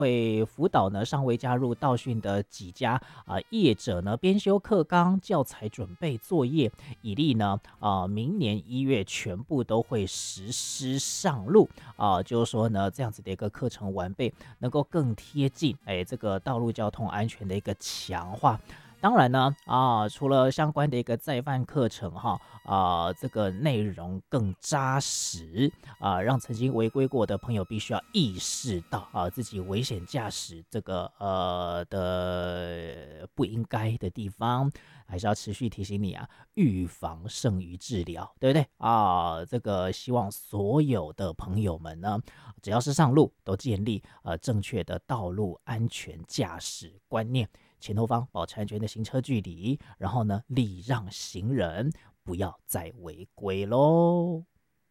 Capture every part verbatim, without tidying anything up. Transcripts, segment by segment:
会辅导呢尚未加入道训的几家啊、呃、业者呢编修课纲、教材准备作业，以利呢啊、呃、明年一月全部都会实施上路啊、呃，就是说呢这样子的一个课程完备，能够更贴近哎这个道路交通安全的一个强化。当然呢，啊，除了相关的一个再犯课程哈，啊，这个内容更扎实啊，让曾经违规过的朋友必须要意识到啊，自己危险驾驶这个呃的不应该的地方，还是要持续提醒你啊，预防胜于治疗，对不对啊？这个希望所有的朋友们呢，只要是上路，都建立呃正确的道路安全驾驶观念。前后方保持安全的行车距离，然后呢，礼让行人，不要再违规喽。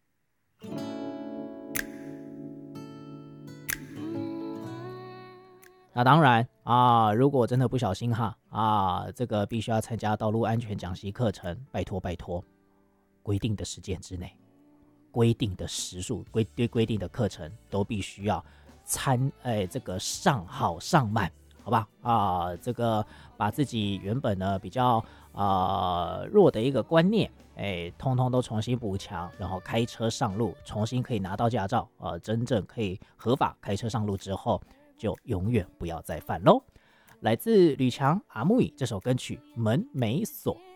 那当然啊，如果真的不小心哈啊，这个必须要参加道路安全讲习课程，拜托拜托，规定的时间之内，规定的时数，规对规定的课程都必须要参，哎，这个上好上满。好吧啊，这个把自己原本呢比较呃弱的一个观念，哎，通通都重新补强，然后开车上路，重新可以拿到驾照，呃，真正可以合法开车上路之后，就永远不要再犯喽。来自吕强阿木语这首歌曲《门没锁》，